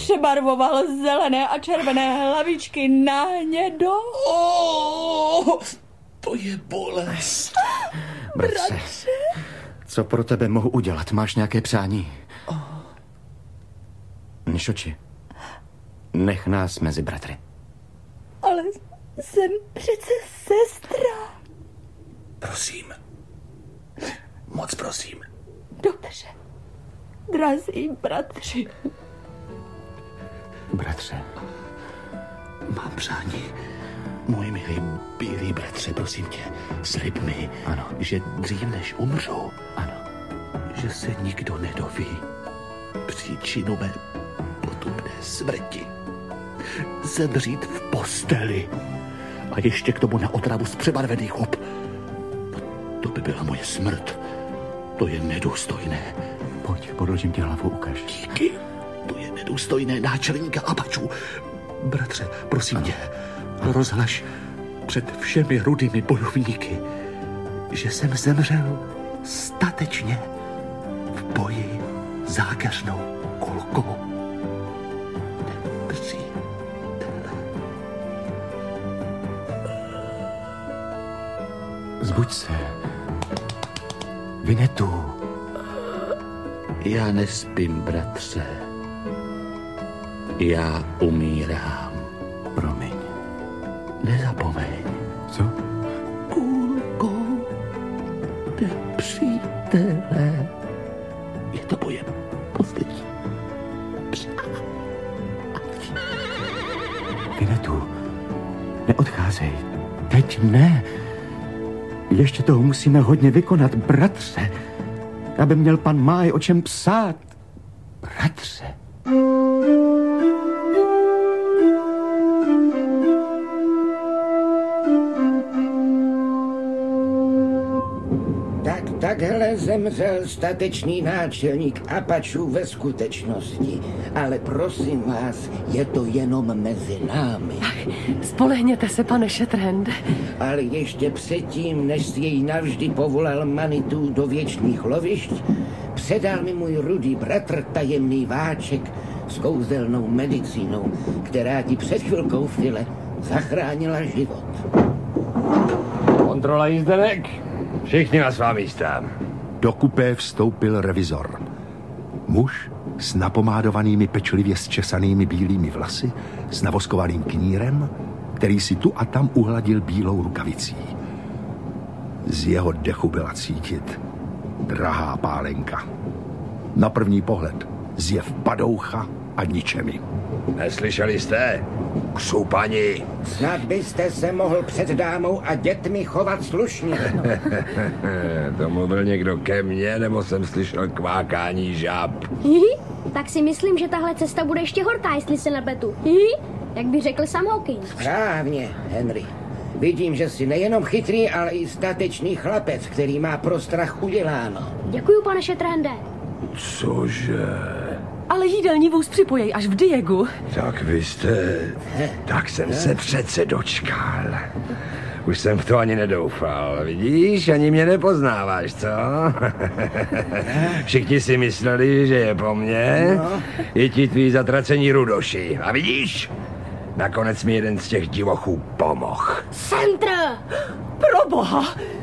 přebarvoval zelené a červené hlavičky na hnědo. To je bolest. Bratře, co pro tebe mohu udělat? Máš nějaké přání? Nišoči, nech nás mezi bratry. Ale jsem přece sestra. Prosím. Moc prosím. Dobře. Drazí bratři. Bratře. Mám přání. Můj milý bílý bratře, prosím tě, slib mi, ano, že dřív než umřu, ano, že se nikdo nedoví příčinu mé potupné smrti. Zemřít v posteli a ještě k tomu na otravu z přebarvených hub. To by byla moje smrt. To je nedůstojné. Pojď, podložím ti hlavu, ukaž. Díky. To je nedůstojné náčelníka Apačů. Bratře, prosím tě, rozhlaš před všemi rudými bojovníky, že jsem zemřel statečně v boji zákeřnou kulkou. Zbuď se. Vinetu. Já nespím, bratře. Já umírám. Promiň. Nezapomeň. Co? Kulkou, nepřítele. Je to moje poslední přání. Vinetu, neodcházej. Teď ne. Ještě toho musíme hodně vykonat, bratře. Aby měl pan Máj o čem psát. Bratře. Takhle zemřel statečný náčelník Apačů ve skutečnosti. Ale prosím vás, je to jenom mezi námi. Spolehněte se, pane Shatterhande. Ale ještě předtím, než si jej navždy povolal Manitou do věčných lovišť, předal mi můj rudý bratr tajemný váček s kouzelnou medicínou, která ti před chvilkou, File, zachránila život. Kontrola jízdenek. Všichni na svá místa. Do kupé vstoupil revizor. Muž s napomádovanými pečlivě zčesanými bílými vlasy, s navoskovaným knírem, který si tu a tam uhladil bílou rukavicí. Z jeho dechu byla cítit drahá pálenka. Na první pohled zjev padoucha a ničemi. Neslyšeli jste? Křupani. Snad byste se mohl před dámou a dětmi chovat slušně. To mluvil někdo ke mně, nebo jsem slyšel kvákání žáb? Tak si myslím, že tahle cesta bude ještě horká, jestli se nepletu. Jak by řekl Sam Hawkins. Správně, Henry. Vidím, že jsi nejenom chytrý, ale i statečný chlapec, který má pro strach uděláno. Děkuju, pane Shatterhande. Cože? Ale jídelní vůz připojej až v Diegu. Tak vy jste... Tak jsem se přece dočkal. Už jsem v to ani nedoufal. Vidíš, ani mě nepoznáváš, co? Všichni si mysleli, že je po mně. I ti tví zatracení rudoši. A vidíš? Nakonec mi jeden z těch divochů pomohl. Centr! Proboha!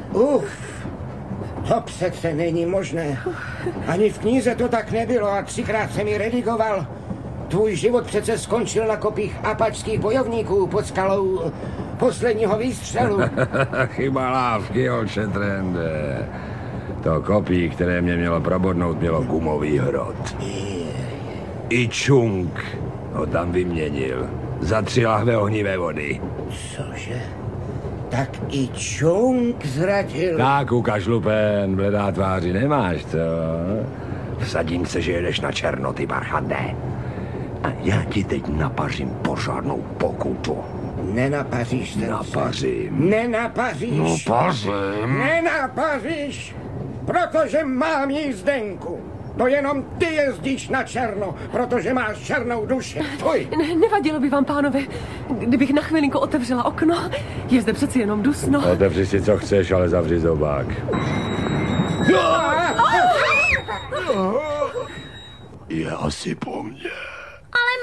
To přece není možné. Ani v knize to tak nebylo a 3krát jsem ji redigoval. Tvůj život přece skončil na kopích apačských bojovníků pod skalou posledního výstřelu. Chyba lávky, Shatterhande. To kopí, které mě mělo probodnout, mělo gumový hrot. I Čung ho tam vyměnil za 3 lahve ohnivé vody. Cože? Tak i Čung zradil. Tak, ukaž lupen, bledá tváři nemáš, co? Vsadím se, že jedeš na černo, ty barchande. A já ti teď napařím pořádnou pokutu. Nenapaříš se. Napařím. Nenapaříš. Napařím. Nenapaříš, protože mám jízdenku. To jenom ty jezdíš na černo, protože máš černou duši. Nevadilo by vám, pánové, kdybych na chvilinku otevřela okno? Je zde přeci jenom dusno. Otevři si, co chceš, ale zavři zobák. Je asi po mně.